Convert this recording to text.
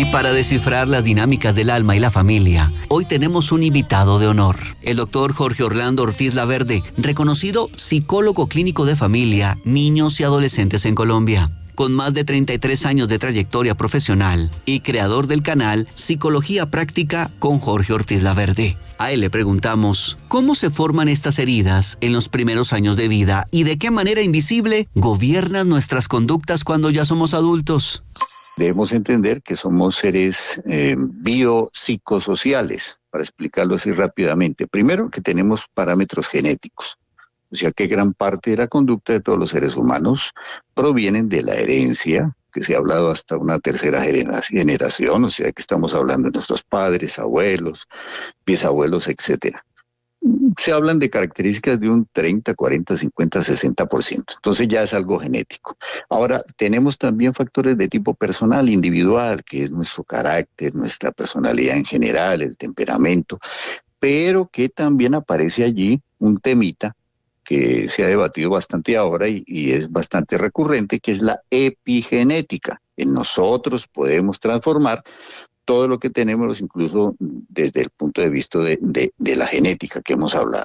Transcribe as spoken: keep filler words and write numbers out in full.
Para descifrar las dinámicas del alma y la familia, hoy tenemos un invitado de honor, el doctor Jorge Orlando Ortiz Laverde, reconocido psicólogo clínico de familia, niños y adolescentes en Colombia. Con más de treinta y tres años de trayectoria profesional y creador del canal Psicología Práctica con Jorge Ortiz Laverde. A él le preguntamos, ¿cómo se forman estas heridas en los primeros años de vida y de qué manera invisible gobiernan nuestras conductas cuando ya somos adultos? Debemos entender que somos seres eh, biopsicosociales, para explicarlo así rápidamente. Primero, que tenemos parámetros genéticos. O sea que gran parte de la conducta de todos los seres humanos provienen de la herencia, que se ha hablado hasta una tercera generación, o sea que estamos hablando de nuestros padres, abuelos, bisabuelos, etcétera. Se hablan de características de un treinta, cuarenta, cincuenta, sesenta por ciento. Entonces ya es algo genético. Ahora, tenemos también factores de tipo personal, individual, que es nuestro carácter, nuestra personalidad en general, el temperamento, pero que también aparece allí un temita que se ha debatido bastante ahora y, y es bastante recurrente, que es la epigenética. En nosotros podemos transformar todo lo que tenemos, incluso desde el punto de vista de, de, de la genética que hemos hablado.